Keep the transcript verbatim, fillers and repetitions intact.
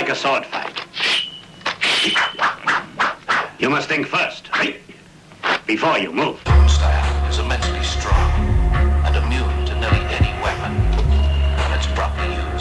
like a sword fight. You must think first, before you move. Staff is immensely strong and immune to nearly any weapon when it's properly used.